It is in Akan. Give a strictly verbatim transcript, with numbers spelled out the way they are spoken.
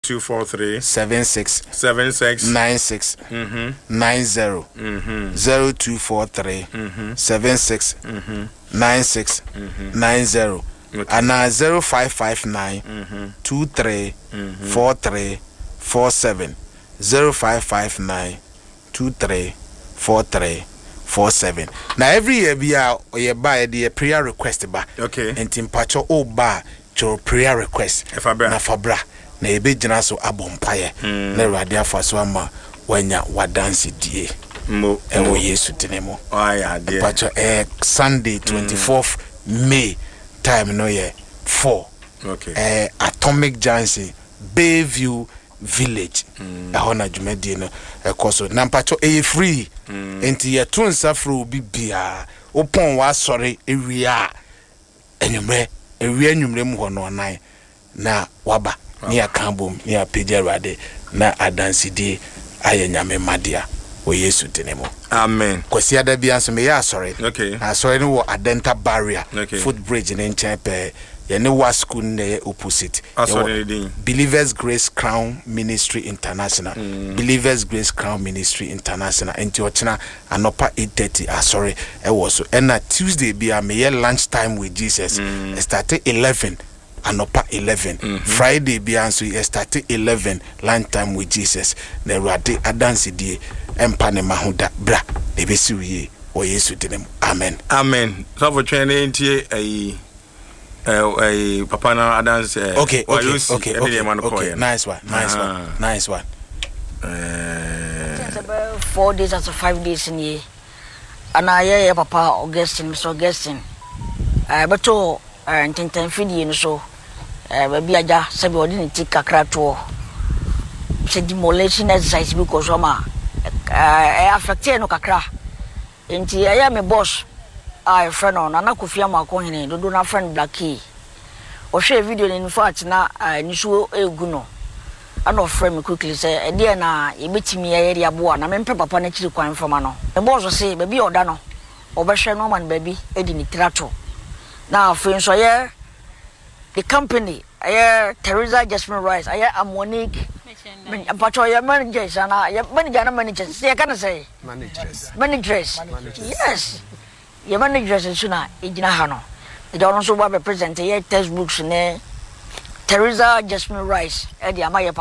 two four three seven six seven six nine six mhm nine zero mhm zero two four three mhm seven six mhm nine six nine zero and zero five five nine two three four three four seven zero five five nine two three four three four seven. Now every year we are you buy the prayer request ba. Okay. And timpacho o ba your prayer request. Efabra. Na fabra. Na ebe jina so abompaye. Na Awurade afaso ama wanya wadansi die. Mo ewo Yesu tinemo. Oh yeah, dear. Pacho eh Sunday twenty-fourth May time no ye four. Okay. Eh Atomic Jansi Bayview Village. Mm. A hona jumedi no ekoso nampacho e free. Mm. Enti ye tun safro bibia opon wa sori ewia enwumre ewia enwumre mu hono nan na waba ni akambom ni apedi Awurade na adansidi aye nyame madia o Yesu tinemo. Amen. Kwasi ada bia so me ya sori. Okay. Asori no wo Adenta barrier. Okay. Footbridge ni nchepe ye ne wa school ne opposite. Asori Believers Grace Crown Ministry International. Mm. Believers Grace Crown Ministry International. Enti ochina anopa eight thirty asori e was so. And na Tuesday bia me ye lunch time with Jesus. Mm. Started eleven. Anopa eleven. Mm-hmm. Friday bia so e started eleven lunch time with Jesus. Na Awurade adansi die empa ne mahuda bra. Ebesi wiye o Yesu dinemu. Amen. Amen. So for training tie ai Uh, uh, Papa na Adams. Uh, okay, okay, okay, okay, okay, okay. Nice one, nice uh-huh. one, nice one. Uh, about four days or five days in here, and I hear Papa Augustine, Mister Augustine. Uh, but to uh, intend feeding so. Uh, maybe I just said we didn't take a crack to. Said demolition exercise because of my uh, affected no kakra. Inti I am a boss. I friend on Nana Kufia Makohine, do not friend Blacky. Or share video in fact na I nisu eguno. I know friend me quickly say, a dear na, you beat me a area boy, and I'm papa nature coin from ano. The boss will say, baby or dano, or Bashan woman baby, Eddie Trato. Now, friends, so yeah, the company, I hear Teresa Jasmine Rice, I hear Monique. Patrol managers and I manager managers. See, I can say managers. Managers. Yes. Your managers is sooner, Ijinahano. The don't also have a present here textbooks in Teresa Jasmine Rice, Eddie Amaya.